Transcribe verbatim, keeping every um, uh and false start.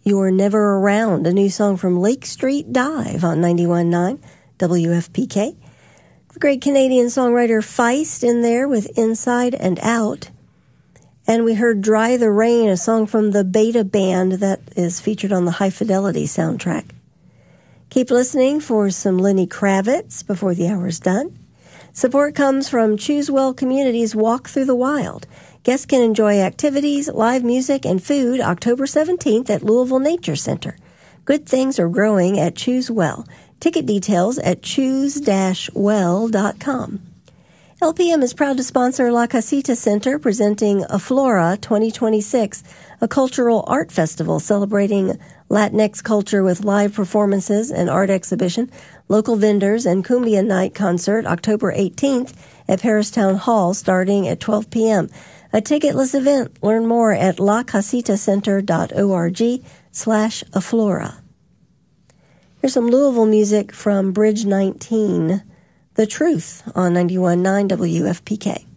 You're Never Around, a new song from Lake Street Dive on ninety-one point nine W F P K. The great Canadian songwriter Feist in there with Inside and Out. And we heard Dry the Rain, a song from the Beta Band that is featured on the High Fidelity soundtrack. Keep listening for some Lenny Kravitz before the hour's done. Support comes from Choose Well Communities Walk Through the Wild. Guests can enjoy activities, live music, and food October seventeenth at Louisville Nature Center. Good things are growing at Choose Well. Ticket details at choose dash well dot com. L P M is proud to sponsor La Casita Center presenting Aflora twenty twenty-six, a cultural art festival celebrating Latinx culture with live performances and art exhibition, local vendors, and Cumbia Night concert October eighteenth at Paris Town Hall starting at twelve p.m. A ticketless event. Learn more at la casita center dot org slash Aflora. Here's some Louisville music from Bridge nineteen, The Truth on ninety-one point nine W F P K.